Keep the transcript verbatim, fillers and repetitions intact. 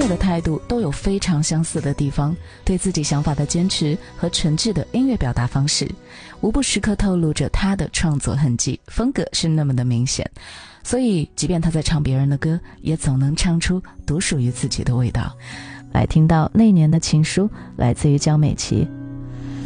的态度都有非常相似的地方，对自己想法的坚持和诚挚的音乐表达方式，无不时刻透露着他的创作痕迹，风格是那么的明显。所以即便他在唱别人的歌，也总能唱出独属于自己的味道。来听到那年的情书，来自于江美琪。